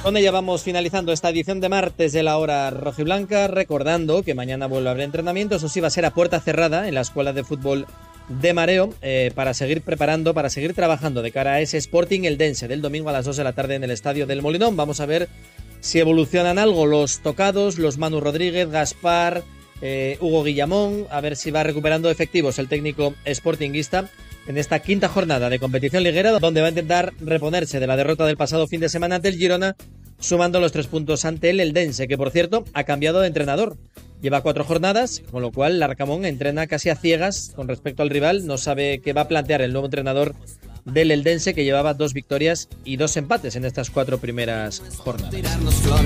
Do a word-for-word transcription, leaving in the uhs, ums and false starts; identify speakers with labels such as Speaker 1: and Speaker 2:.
Speaker 1: Con ella vamos finalizando esta edición de martes de la hora rojiblanca, recordando que mañana vuelve a haber entrenamiento. Eso sí, va a ser a puerta cerrada en la Escuela de Fútbol de Mareo, eh, para seguir preparando, para seguir trabajando de cara a ese Sporting Eldense del domingo a las dos de la tarde en el Estadio del Molinón. Vamos a ver si evolucionan algo los tocados, los Manu Rodríguez, Gaspar, eh, Hugo Guillamón, a ver si va recuperando efectivos el técnico sportinguista en esta quinta jornada de competición liguera, donde va a intentar reponerse de la derrota del pasado fin de semana ante el Girona, sumando los tres puntos ante el Eldense, que por cierto ha cambiado de entrenador. Lleva cuatro jornadas, con lo cual Larcamón entrena casi a ciegas con respecto al rival. No sabe qué va a plantear el nuevo entrenador del Eldense, que llevaba dos victorias y dos empates en estas cuatro primeras jornadas.